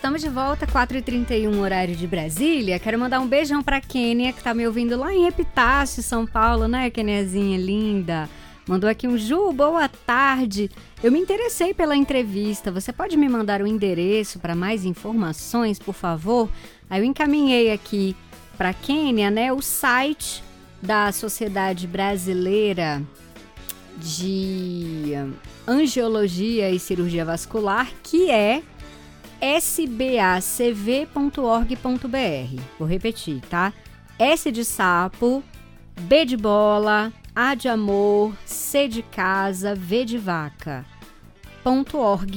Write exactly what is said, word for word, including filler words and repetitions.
estamos de volta, quatro e trinta e um, horário de Brasília. Quero mandar um beijão pra Kênia, que tá me ouvindo lá em Epitácio, São Paulo, né, Kêniazinha linda? Mandou aqui um Ju, boa tarde. Eu me interessei pela entrevista. Você pode me mandar o endereço para mais informações, por favor? Aí eu encaminhei aqui para Kênia, né, o site da Sociedade Brasileira de Angiologia e Cirurgia Vascular, que é s b a c v ponto org ponto b r. Vou repetir, tá? S de sapo, B de bola, A de amor, C de casa, V de vaca, ponto org